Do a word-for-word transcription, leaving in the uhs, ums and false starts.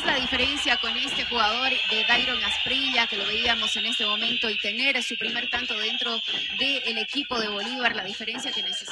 es la diferencia con este jugador de Dairon Asprilla, que lo veíamos en este momento, y tener su primer tanto dentro del equipo de Bolívar, la diferencia que necesita?